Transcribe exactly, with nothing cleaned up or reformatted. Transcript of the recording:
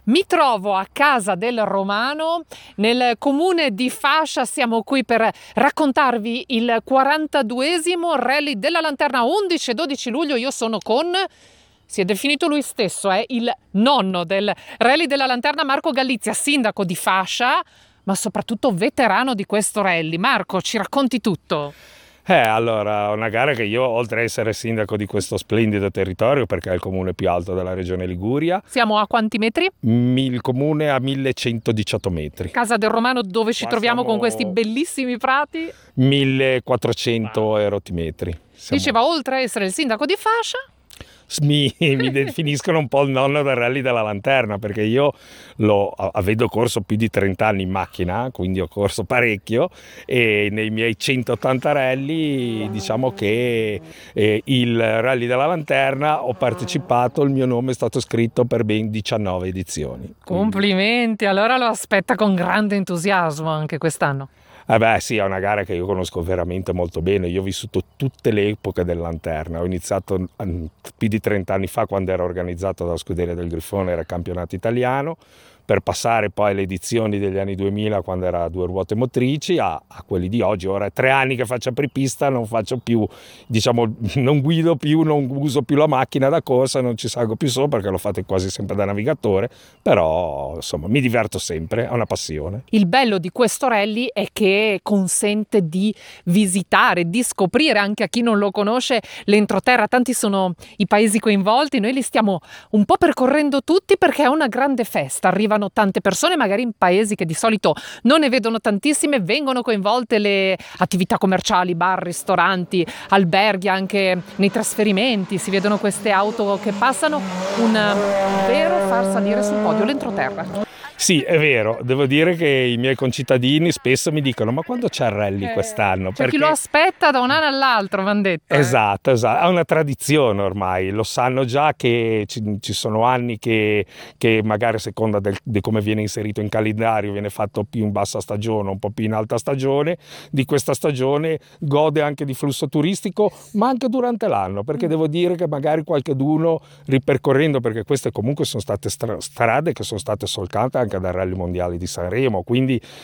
Mi trovo a Casa del Romano, nel comune di Fascia. Siamo qui per raccontarvi il quarantaduesimo Rally della Lanterna, undici e dodici luglio. Io sono con, si è definito lui stesso, è il nonno del Rally della Lanterna, Marco Galizia, sindaco di Fascia, ma soprattutto veterano di questo rally. Marco, ci racconti tutto? Eh, allora, una gara che io, oltre a essere sindaco di questo splendido territorio, perché è il comune più alto della regione Liguria. Siamo a quanti metri? Il comune a millecentodiciotto metri. Casa del Romano, dove ci Qua troviamo siamo con questi bellissimi prati. millequattrocento erotti metri. Siamo... Diceva, oltre a essere il sindaco di Fascia, Mi, mi definiscono un po' il nonno del Rally della Lanterna, perché io lo avevo corso più di trenta anni in macchina, quindi ho corso parecchio, e nei miei centottanta rally diciamo che eh, il Rally della Lanterna ho partecipato, il mio nome è stato scritto per ben diciannove edizioni. Complimenti, allora lo aspetta con grande entusiasmo anche quest'anno. Eh beh sì, è una gara che io conosco veramente molto bene. Io ho vissuto tutte le epoche del Lanterna. Ho iniziato più di trenta anni fa, quando era organizzato dalla Scuderia del Grifone, era il campionato italiano, per passare poi alle edizioni degli anni duemila, quando era a due ruote motrici, a, a quelli di oggi. Ora è tre anni che faccio apripista, non faccio più, diciamo, non guido più, non uso più la macchina da corsa, non ci salgo più sopra, perché lo fate quasi sempre da navigatore, però insomma mi diverto sempre, è una passione. Il bello di questo rally è che consente di visitare, di scoprire anche a chi non lo conosce l'entroterra. Tanti sono i paesi coinvolti, noi li stiamo un po' percorrendo tutti perché è una grande festa. Arrivano tante persone, magari in paesi che di solito non ne vedono tantissime, vengono coinvolte le attività commerciali, bar, ristoranti, alberghi, anche nei trasferimenti si vedono queste auto che passano, un vero far salire sul podio l'entroterra. Sì, è vero, devo dire che i miei concittadini spesso mi dicono: ma quando c'è il rally quest'anno? C'è Perché... chi lo aspetta da un anno all'altro, mi hanno detto. Eh. Esatto, esatto, è una tradizione ormai, lo sanno già che ci, ci sono anni che, che magari a seconda del, di come viene inserito in calendario viene fatto più in bassa stagione, un po' più in alta stagione. Di questa stagione gode anche di flusso turistico, ma anche durante l'anno, perché devo dire che magari qualcheduno, ripercorrendo, perché queste comunque sono state stra- strade che sono state solcate anche dal Rally Mondiale di Sanremo, quindi